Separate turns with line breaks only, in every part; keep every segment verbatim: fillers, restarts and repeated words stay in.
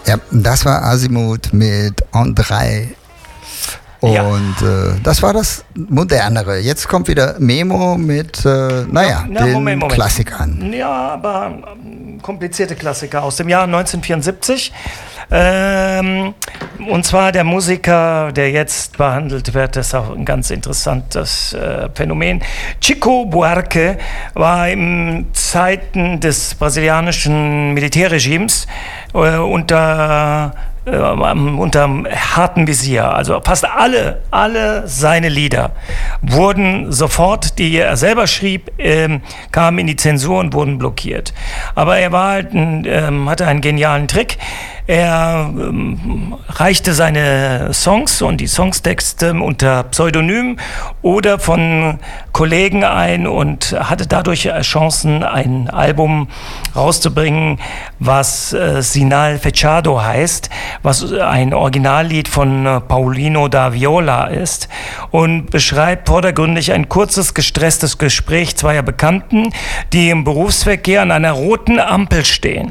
Ja, das war Azimuth mit Andrei. Und ja. äh, das war das Modernere. Jetzt kommt wieder Memo mit, äh, naja, ja, den Moment, Moment. Klassikern.
Ja, aber komplizierte Klassiker aus dem Jahr neunzehnhundertvierundsiebzig. Ähm, und zwar der Musiker, der jetzt behandelt wird, das ist auch ein ganz interessantes äh, Phänomen. Chico Buarque war in Zeiten des brasilianischen Militärregimes äh, unter äh, unter hartem Visier. Also fast alle, alle seine Lieder wurden sofort, die er selber schrieb, ähm, kamen in die Zensur und wurden blockiert. Aber er war halt ein, ähm, hatte einen genialen Trick. Er ähm, reichte seine Songs und die Songstexte unter Pseudonym oder von Kollegen ein und hatte dadurch Chancen, ein Album rauszubringen, was äh, Sinal Fechado heißt, was ein Originallied von äh, Paulino da Viola ist und beschreibt vordergründig ein kurzes, gestresstes Gespräch zweier Bekannten, die im Berufsverkehr an einer roten Ampel stehen.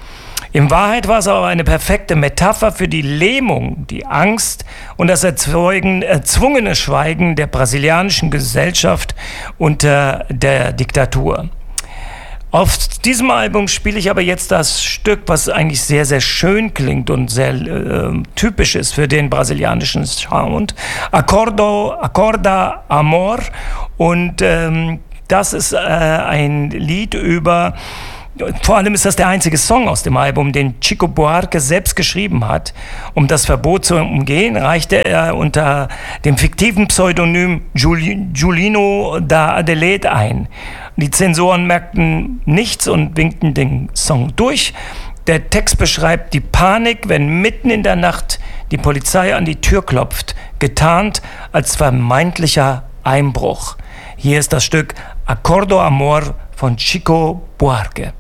In Wahrheit war es aber eine perfekte Metapher für die Lähmung, die Angst und das erzeugen, erzwungene Schweigen der brasilianischen Gesellschaft unter der Diktatur. Auf diesem Album spiele ich aber jetzt das Stück, was eigentlich sehr, sehr schön klingt und sehr äh, typisch ist für den brasilianischen Sound. Accordo, Accorda Amor. Und ähm, das ist äh, ein Lied über... Vor allem ist das der einzige Song aus dem Album, den Chico Buarque selbst geschrieben hat. Um das Verbot zu umgehen, reichte er unter dem fiktiven Pseudonym Julino da Adelaide ein. Die Zensoren merkten nichts und winkten den Song durch. Der Text beschreibt die Panik, wenn mitten in der Nacht die Polizei an die Tür klopft, getarnt als vermeintlicher Einbruch. Hier ist das Stück Accordo Amor von Chico Buarque.